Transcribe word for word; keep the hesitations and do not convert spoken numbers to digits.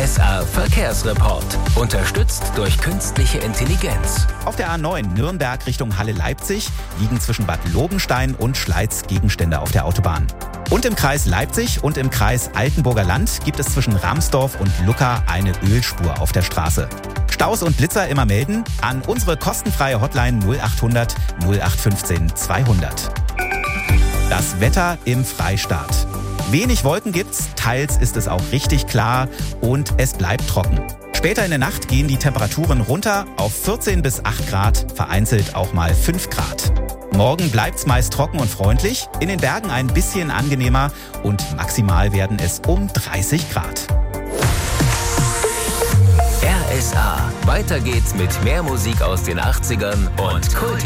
S R Verkehrsreport. Unterstützt durch künstliche Intelligenz. Auf der A neun Nürnberg Richtung Halle-Leipzig liegen zwischen Bad Lobenstein und Schleiz Gegenstände auf der Autobahn. Und im Kreis Leipzig und im Kreis Altenburger Land gibt es zwischen Ramsdorf und Lucca eine Ölspur auf der Straße. Staus und Blitzer immer melden an unsere kostenfreie Hotline null achthundert null acht fünfzehn zweihundert. Das Wetter im Freistaat. Wenig Wolken gibt's, teils ist es auch richtig klar und es bleibt trocken. Später in der Nacht gehen die Temperaturen runter auf vierzehn bis acht Grad, vereinzelt auch mal fünf Grad. Morgen bleibt's meist trocken und freundlich, in den Bergen ein bisschen angenehmer und maximal werden es um dreißig Grad. R S A. Weiter geht's mit mehr Musik aus den achtzigern und Kult.